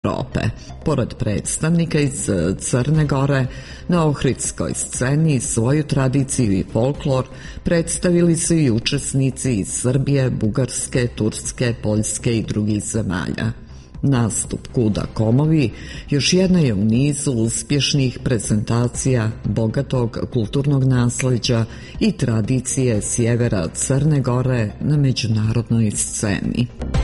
Europe. Pored predstavnika iz Crne Gore, na ohridskoj sceni svoju tradiciju i folklor predstavili su i učesnici iz Srbije, Bugarske, Turske, Poljske i drugih zemalja. Nastup Kuda Komovi još jedna je u nizu uspješnih prezentacija bogatog kulturnog nasleđa i tradicije sjevera Crne Gore na međunarodnoj sceni.